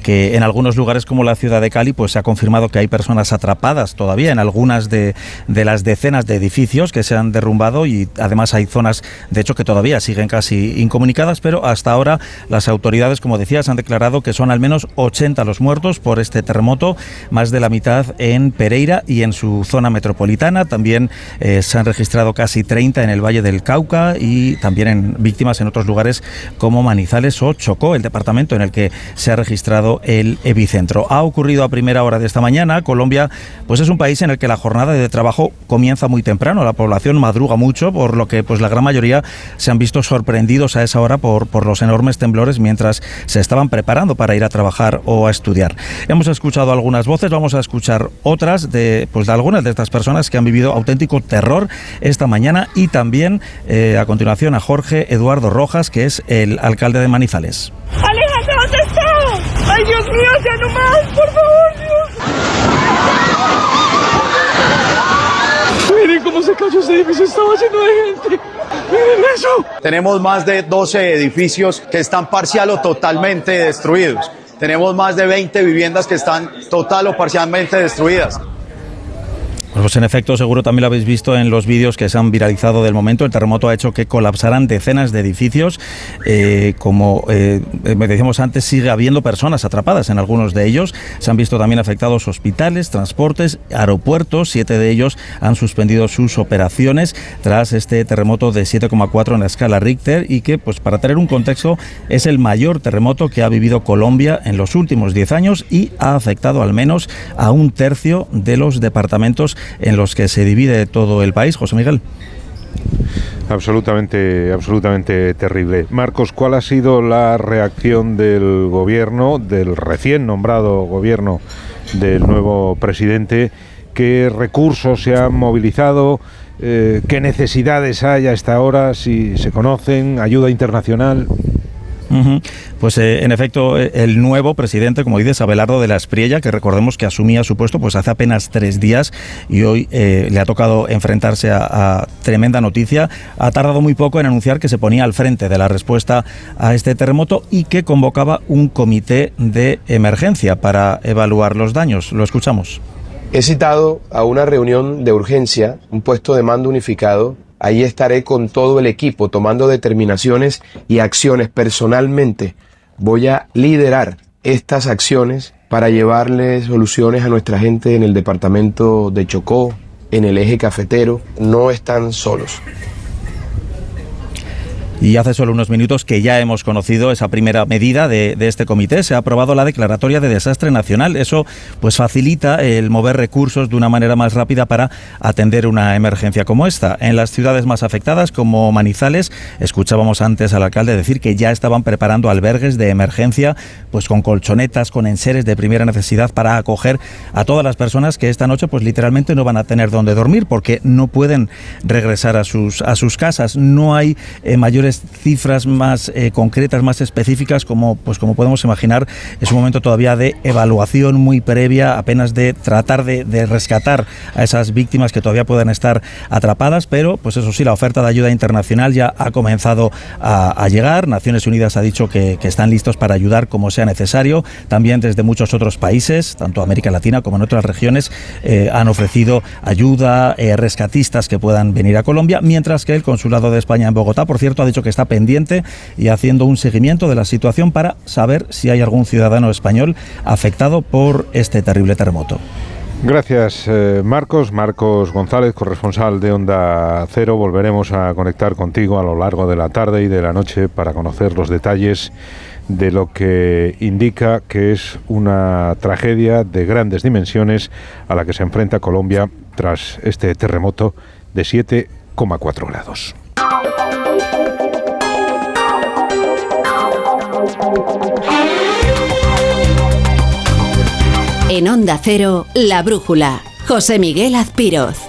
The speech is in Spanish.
que en algunos lugares como la ciudad de Cali pues se ha confirmado que hay personas atrapadas todavía en algunas de las decenas de edificios que se han derrumbado, y además hay zonas de hecho que todavía siguen casi incomunicadas, pero hasta ahora las autoridades, como decías, han declarado que son al menos 80 los muertos por este terremoto, más de la mitad en Pereira y en su zona metropolitana. También se han registrado casi 30 en el Valle del Cauca y también en víctimas en otros lugares como Manizales o Chocó, el departamento en el que se ha registrado el epicentro. Ha ocurrido a primera hora de esta mañana. Colombia pues es un país en el que la jornada de trabajo comienza muy temprano. La población madruga mucho, por lo que pues la gran mayoría se han visto sorprendidos a esa hora por los enormes temblores mientras se estaban preparando para ir a trabajar o a estudiar. Hemos escuchado algunas voces, vamos a escuchar otras de algunas de estas personas que han vivido auténtico terror esta mañana, y también a continuación a Jorge Eduardo Rojas, que es el alcalde de Manizales. ¡Aléjate! ¿Dónde está? ¡Ay, Dios mío, ya no más! ¡Por favor, Dios! Miren cómo se cayó ese edificio, estaba lleno de gente. ¡Miren eso! Tenemos más de 12 edificios que están parcial o totalmente destruidos. Tenemos más de 20 viviendas que están total o parcialmente destruidas. Pues en efecto, seguro también lo habéis visto en los vídeos que se han viralizado del momento. El terremoto ha hecho que colapsaran decenas de edificios. Como decíamos antes, sigue habiendo personas atrapadas en algunos de ellos. Se han visto también afectados hospitales, transportes, aeropuertos. 7 de ellos han suspendido sus operaciones tras este terremoto de 7,4 en la escala Richter, y que, pues para tener un contexto, es el mayor terremoto que ha vivido Colombia en los últimos 10 años y ha afectado al menos a un tercio de los departamentos en los que se divide todo el país. José Miguel. Absolutamente terrible. Marcos, ¿cuál ha sido la reacción del gobierno, del recién nombrado gobierno del nuevo presidente? ¿Qué recursos se han movilizado? ¿Qué necesidades hay hasta ahora? Si se conocen, ayuda internacional. Pues en efecto, el nuevo presidente, como dices, Abelardo de la Espriella, que recordemos que asumía su puesto pues hace apenas 3 días y hoy le ha tocado enfrentarse a tremenda noticia. Ha tardado muy poco en anunciar que se ponía al frente de la respuesta a este terremoto y que convocaba un comité de emergencia para evaluar los daños. Lo escuchamos. He citado a una reunión de urgencia, un puesto de mando unificado. Ahí estaré con todo el equipo tomando determinaciones y acciones. Personalmente voy a liderar estas acciones para llevarle soluciones a nuestra gente en el departamento de Chocó, en el eje cafetero. No están solos. Y hace solo unos minutos que ya hemos conocido esa primera medida de este comité. Se ha aprobado la declaratoria de desastre nacional. Eso pues facilita el mover recursos de una manera más rápida para atender una emergencia como esta. En las ciudades más afectadas, como Manizales, escuchábamos antes al alcalde decir que ya estaban preparando albergues de emergencia, pues con colchonetas, con enseres de primera necesidad para acoger a todas las personas que esta noche pues literalmente no van a tener donde dormir porque no pueden regresar a sus casas. No hay mayores cifras más concretas, más específicas, como podemos imaginar. Es un momento todavía de evaluación muy previa, apenas de tratar de rescatar a esas víctimas que todavía puedan estar atrapadas, pero pues eso sí, la oferta de ayuda internacional ya ha comenzado a llegar. Naciones Unidas ha dicho que están listos para ayudar como sea necesario. También desde muchos otros países, tanto América Latina como en otras regiones, han ofrecido ayuda, rescatistas que puedan venir a Colombia, mientras que el Consulado de España en Bogotá, por cierto, ha dicho que está pendiente y haciendo un seguimiento de la situación para saber si hay algún ciudadano español afectado por este terrible terremoto. Gracias, Marcos González, corresponsal de Onda Cero. Volveremos a conectar contigo a lo largo de la tarde y de la noche para conocer los detalles de lo que indica que es una tragedia de grandes dimensiones a la que se enfrenta Colombia tras este terremoto de 7,4 grados. En Onda Cero, La Brújula, José Miguel Azpiroz.